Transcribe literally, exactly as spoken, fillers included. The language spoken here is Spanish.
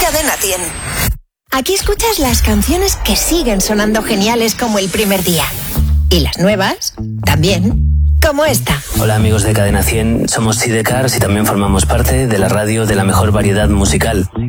Cadena cien. Aquí escuchas las canciones que siguen sonando geniales como el primer día. Y las nuevas, también, como esta. Hola amigos de Cadena cien, somos Sidecars y también formamos parte de la radio de la mejor variedad musical.